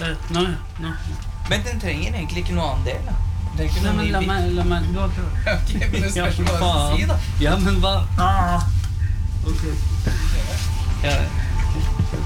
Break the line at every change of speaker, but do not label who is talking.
Nå.
Men den trenger egentlig ikke noe annen del, da. Det er ikke
Nei,
noe
men la meg nå
Ok, men det spørs hva du skal si, da.
Ja, men hva? Ok.
Ja,